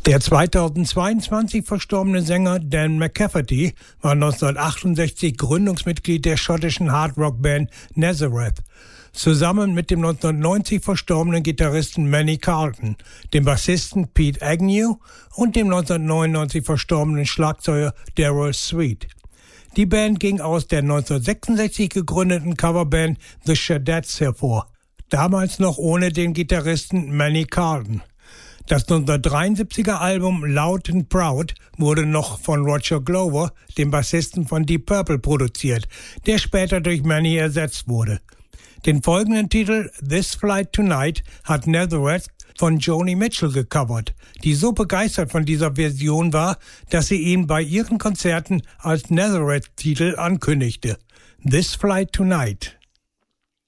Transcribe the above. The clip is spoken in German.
Der 2022 verstorbene Sänger Dan McCafferty war 1968 Gründungsmitglied der schottischen Hard-Rock-Band Nazareth, zusammen mit dem 1990 verstorbenen Gitarristen Manny Carlton, dem Bassisten Pete Agnew und dem 1999 verstorbenen Schlagzeuger Daryl Sweet. Die Band ging aus der 1966 gegründeten Coverband The Shadettes hervor, damals noch ohne den Gitarristen Manny Carlton. Das 1973er Album Loud and Proud wurde noch von Roger Glover, dem Bassisten von Deep Purple, produziert, der später durch Manny ersetzt wurde. Den folgenden Titel This Flight Tonight hat Nazareth von Joni Mitchell gecovert, die so begeistert von dieser Version war, dass sie ihn bei ihren Konzerten als Nazareth-Titel ankündigte. This Flight Tonight.